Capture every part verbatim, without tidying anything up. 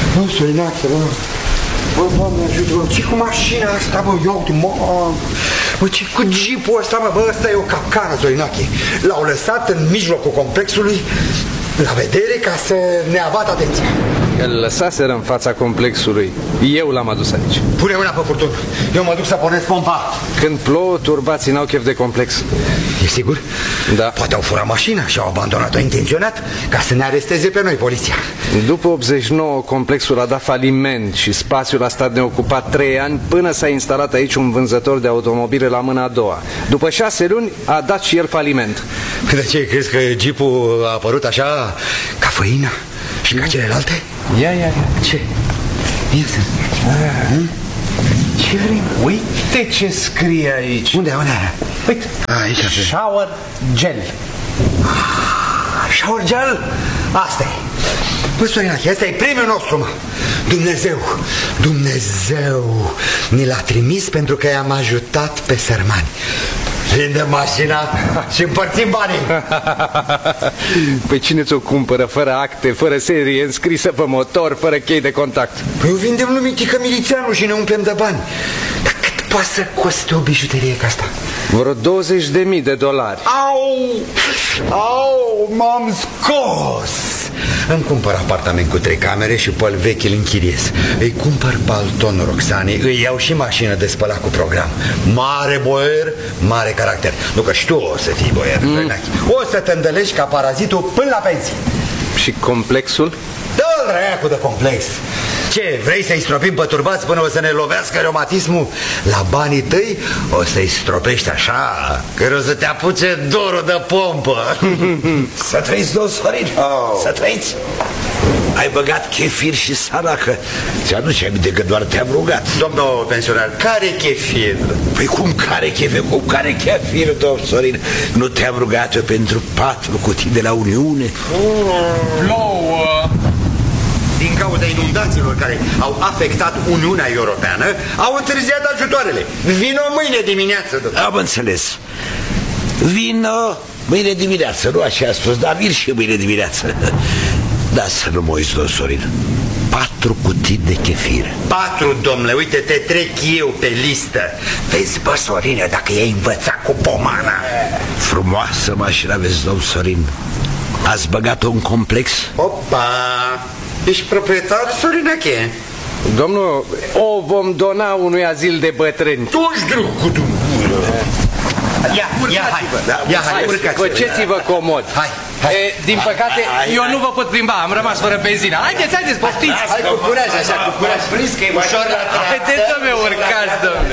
Bă, Sorinache, bă. Bă, Doamne ajută, bă, ce cu mașina asta, bă, eu, mă, bă, ce cu jeepul ăsta, mă, bă, ăsta e o capcană, Sorinache. L-au lăsat în mijlocul complexului la vedere ca să ne abată atenția. Îl lăsaseră în fața complexului. Eu l-am adus aici. Pune mâna pe furtun. Eu mă duc să pornesc pompa. Când plouă, turbații n-au chef de complex. E sigur? Da. Poate au furat mașina și au abandonat-o intenționat ca să ne aresteze pe noi, poliția. După optzeci și nouă, complexul a dat faliment și spațiul a stat neocupat trei ani până s-a instalat aici un vânzător de automobile la mâna a doua. După șase luni a dat și el faliment. De ce crezi că jeepul a apărut așa ca făina și ca celelalte? Ia, ia, ia. Ce? Ia să... Ce vrei? Uite ce scrie aici. Unde, unde? Uite. Aici. Shower gel. Shower gel? Asta e. Bă, Sorinache, ăsta e premiul nostru, mă. Dumnezeu, Dumnezeu ni l-a trimis pentru că i-am ajutat pe sărmani. Vinde mașina și împărțim banii. Pe cine ți-o cumpără fără acte, fără serie înscrisă pe motor, fără chei de contact? Păi o vindem lui Mitică Milițeanu și ne umplem de bani. Dar cât poate să coste o bijuterie ca asta? Vreo douăzeci de mii de dolari. Au! Au! M-am scos! Îmi cumpăr apartament cu trei camere și pe-l vechi îl închiriez. Îi cumpăr palton Roxanei, îi iau și mașină de spălat cu program. Mare boier, mare caracter. Nu că și tu o să fii boier, mm. O să te îndălești ca parazitul până la pensie. Și complexul? Dă-l răiacu de complex. Ce, vrei să-i stropim pe turbați până o să ne lovească reumatismul? La banii tăi o să-i stropești așa că o să te apuce dorul de pompă. Să trăiți, domn Sorin, oh. Să trăiți. Ai băgat chefir și saracă. Ți-aduce aminte că doar te-am rugat. Domnul pensionar, care chefir? Păi cum care chefir? Cum care chefir, domn Sorin? Nu te-am rugat eu pentru patru cutii de la Uniune? Plouă! Din cauza inundațiilor care au afectat Uniunea Europeană, au întârziat ajutoarele. Vino mâine dimineață, domnule. Am înțeles. Vino mâine dimineață, nu așa a spus, dar vin și mâine dimineață. Da, să nu mă uiți, domn Sorin. Patru cutii de chefir. Patru, domnule, uite, te trec eu pe listă. Vezi, bă, Sorine, dacă i-ai învățat cu pomana. Frumoasă mașină aveți, domn Sorin. Ați băgat-o în complex? Opa! Ești proprietar, Sorinache? Domnul, o vom dona unui azil de bătrâni. Tu-și drăgu, dumneavoastră. Ia, ia, hai, ia, hai, făceți-vă comod. Hai, hai. E, din păcate, hai, hai, eu hai. nu vă pot plimba, am rămas fără benzină. Haideți, haideți, poftiți. Hai cu curaj, așa, cu curaj. Prins că e ușor la treabă. Haideți, domnule, urcați, domnule.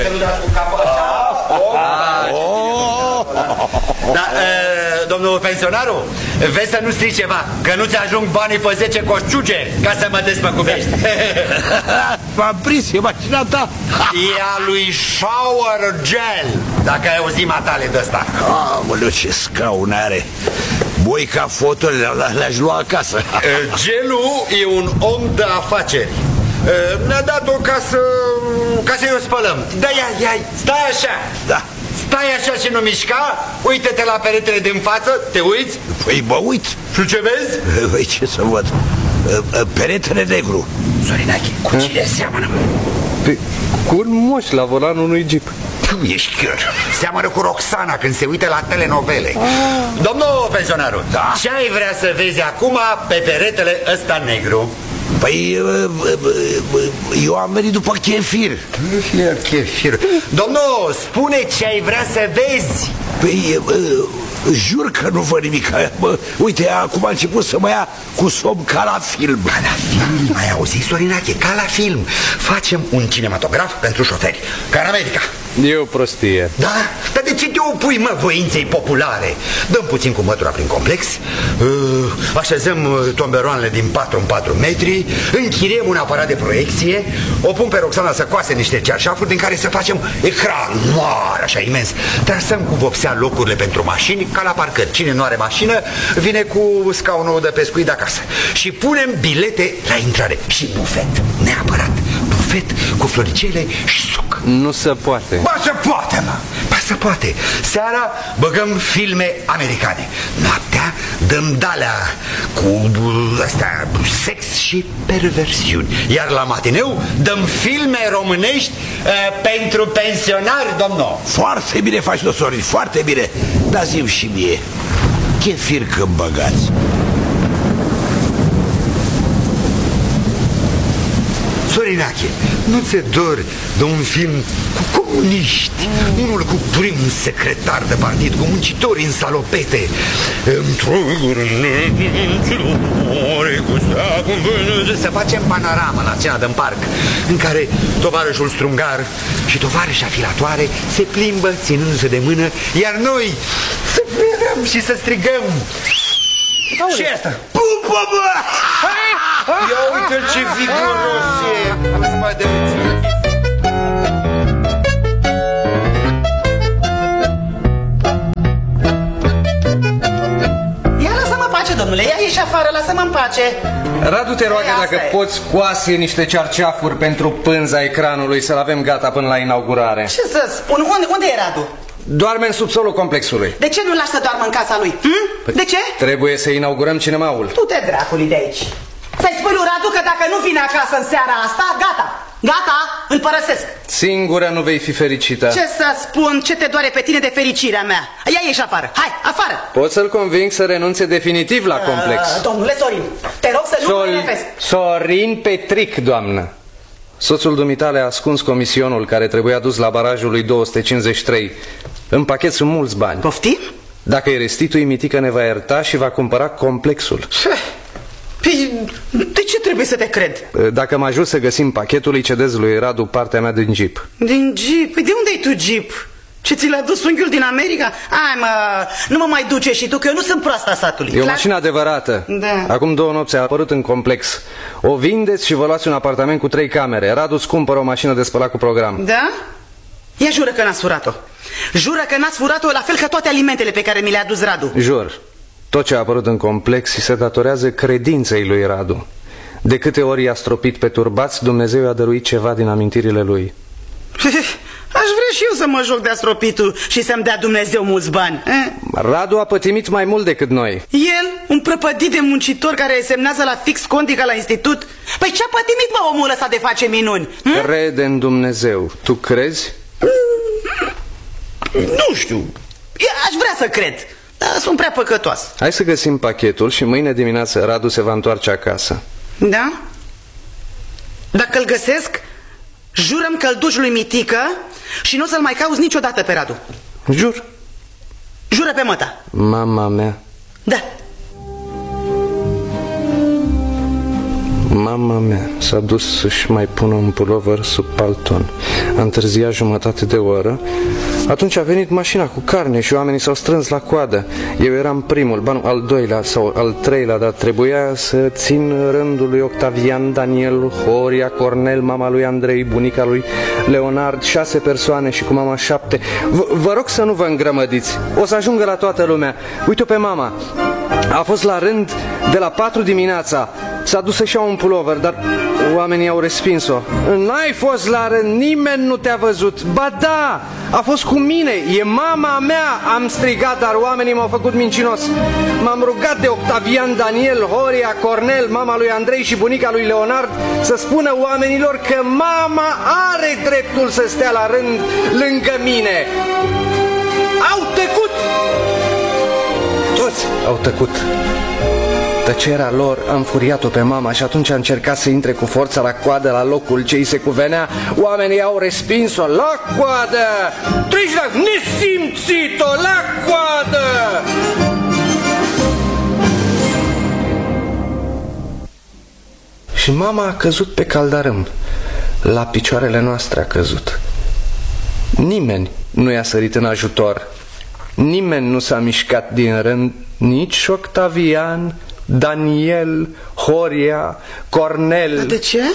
Da, domnul pensionarul, vezi să nu strici ceva, că nu ți-ajung banii pe zece coșciuge ca să mă despăcubești. M-am prins, e mașina ta. E a lui Shower Gel, dacă ai auzit matale de ăsta. Aoleu, ce scaun are. Boi ca fotole, le-aș lua acasă. Gelul e un om de afaceri. Ne-a dat-o ca să ca să-i o spălăm. Da, ia, ia, stai așa. Da. Stai așa și nu mișca. Uite-te la peretele din față. Te uiți? Păi mă uit. Și ce vezi? Păi ce să văd? Peretele negru. Sorinache, cu cine seamănă? Păi, cu un moș la volanul unui jeep. Tu ești chiar. Seamănă cu Roxana când se uită la telenovele. ah. Domnul pensionarul, da. Ce ai vrea să vezi acum pe peretele ăsta negru? Păi eu am venit după chefir. Chefir. Domnul, spune ce ai vrea să vezi. Păi jur că nu văd nimic. Uite, acum a început să mă ia cu somn ca la film. Ca la film, ai auzit, Sorinache? Ca la film. Facem un cinematograf pentru șoferi, ca în America. E o prostie. Da? Dar de ce te opui, mă, voinței populare? Dăm puțin cu mătura prin complex, așezăm tomberoanele din patru în patru metri, închiriem un aparat de proiecție, o pun pe Roxana să coase niște cearșafuri din care să facem ecran mare, așa imens. Trasăm cu vopsea locurile pentru mașini, ca la parcări. Cine nu are mașină, vine cu scaunul de pescuit de acasă. Și punem bilete la intrare. Și bufet, neapărat. Bufet cu floricele și suc. Nu se poate. Ba se poate, mă. Ba se poate. Seara băgăm filme americane. Noaptea dăm dalea cu astea, sex și perversiuni. Iar la matineu dăm filme românești uh, pentru pensionari, domnul. Foarte bine faci, Sorin, foarte bine. Dați-mi și mie chefir când băgați. Sorinache, nu ți-e dor de un film cu comuniști, mm. unul cu primul secretar de partid, cu muncitori în salopete, să facem panoramă la cena din parc, în care tovarășul strungar și tovarășa filatoare se plimbă ținându-se de mână, iar noi să vedem și să strigăm. Și asta? Pupă, bă! Ia uite-l ce viguros e! Ia lasă-mă în pace, domnule, ia ieși afară, lasă-mă în pace. Radu, te roagă dacă e. poți scoase niște cearceafuri pentru pânza ecranului, să-l avem gata până la inaugurare. Ce să spun? Unde, unde e Radu? Doarme în subsolul complexului. De ce nu lași să doarmă în casa lui? Hm? De ce? Trebuie să inaugurăm cinemaul. Tu te dracului de aici. Să-i spui lui Radu că dacă nu vine acasă în seara asta, gata, gata, îl părăsesc. Singură nu vei fi fericită. Ce să spun, ce te doare pe tine de fericirea mea? Ia ieși afară, hai, afară. Pot să-l conving să renunțe definitiv la complex. uh, Domnule Sorin, te rog să nu Sol... mă enervezi. Sorin Petric, doamnă. Soțul dumitale a ascuns comisionul care trebuia dus la barajul lui două sute cincizeci și trei. În pachet sunt mulți bani. Poftim? Dacă îi restitui, mitică ne va ierta și va cumpăra complexul. Păi, de ce trebuie să te cred? Dacă mă ajut să găsim pachetul, îi cedez lui Radu partea mea din jeep. Din jeep? Păi de unde ai tu jeep? Ce ți l-a dus unghiul din America? Hai mă, nu mă mai duce și tu, că eu nu sunt proasta satului. E o mașină adevărată. Da. Acum două nopți a apărut în complex. O vindeți și vă luați un apartament cu trei camere. Radu îți cumpără o mașină de spălat cu program. Da? Ia jură că n-ați furat-o. Jură că n-ați furat-o, la fel ca toate alimentele pe care mi le-a adus Radu. Jur. Tot ce a apărut în complex se datorează credinței lui Radu. De câte ori i-a stropit pe turbați, Dumnezeu i-a dăruit ceva din amintirile lui. Aș vrea și eu să mă joc de astropitul și să-mi dea Dumnezeu mulți bani. eh? Radu a pătimit mai mult decât noi. El, un prăpădit de muncitor care semnează la fix condica la institut. Păi ce-a pătimit, mă, omul ăsta de face minuni? Hm? Crede în Dumnezeu. Tu crezi? Nu știu. Eu aș vrea să cred, dar sunt prea păcătoas. Hai să găsim pachetul și mâine dimineață Radu se va întoarce acasă. Da? Dacă îl găsesc, jurăm că îl duci lui Mitică și nu o să-l mai cauți niciodată pe Radu. Jur. Jură pe măta. Mama mea. Da. Mama mea s-a dus să-și mai pună un pulover sub palton. A întârziat jumătate de oră. Atunci a venit mașina cu carne și oamenii s-au strâns la coadă. Eu eram primul, ba nu, al doilea sau al treilea, dar trebuia să țin rândul lui Octavian, Daniel, Horia, Cornel, mama lui Andrei, bunica lui Leonard, șase persoane și cu mama șapte. V Vă rog să nu vă îngrămădiți, o să ajungă la toată lumea. Uite-o pe mama. A fost la rând de la patru dimineața. S-a dus să-și ia un pulover, dar oamenii au respins-o. N-ai fost la rând, nimeni nu te-a văzut. Ba da, a fost cu mine, e mama mea, am strigat, dar oamenii m-au făcut mincinos. M-am rugat de Octavian, Daniel, Horia, Cornel, mama lui Andrei și bunica lui Leonard să spună oamenilor că mama are dreptul să stea la rând lângă mine. Au tăcut! Toți au tăcut. Tăcerea lor a înfuriat-o pe mama și atunci a încercat să intre cu forța la coadă la locul ce îi se cuvenea. Oamenii au respins-o la coadă. Treci la nesimțit-o la coadă. Și mama a căzut pe caldarâm. La picioarele noastre a căzut. Nimeni nu i-a sărit în ajutor. Nimeni nu s-a mișcat din rând, nici Octavian, Daniel, Horia, Cornel. Dar de ce?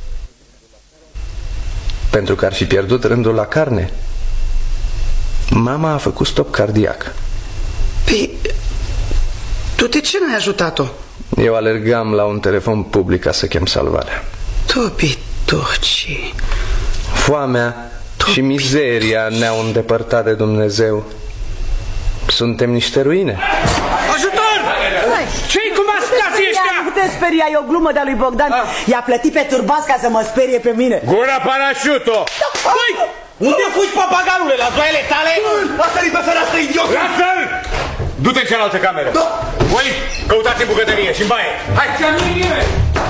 Pentru că ar fi pierdut rândul la carne. Mama a făcut stop cardiac. Păi, tu de ce n-ai ajutat-o? Eu alergam la un telefon public ca să chem salvarea. Topitoci. Foamea și mizeria ne-au îndepărtat de Dumnezeu. Suntem niște ruine. Ajutor! Ce-i cu mascații ăștia? Nu te speria, e o glumă de-a lui Bogdan. I-a plătit pe turbați ca să mă sperie pe mine. Gura parașuto! Păi, unde fugi, papagalule? La zoaiele tale? Lasă-l pe fereastră, idiot! Lasă-l! Du-te în cealaltă cameră. Voi căutați în bucătărie și în baie. Hai!